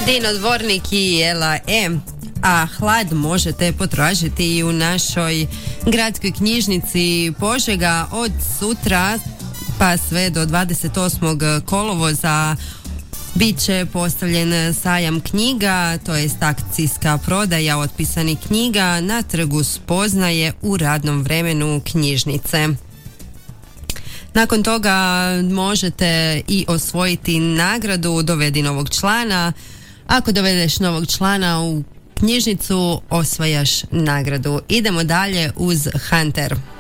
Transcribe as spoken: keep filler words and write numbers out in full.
Dino Dvornik i Ela E. A Hlad možete potražiti i u našoj gradskoj knjižnici Požega od sutra pa sve do dvadeset osmog kolovoza. Bit će postavljen sajam knjiga, to jest akcijska prodaja otpisanih knjiga na trgu Spoznaje u radnom vremenu knjižnice. Nakon toga možete i osvojiti nagradu Dovedi novog člana. Ako dovedeš novog člana u knjižnicu, osvajaš nagradu. Idemo dalje uz Hunter.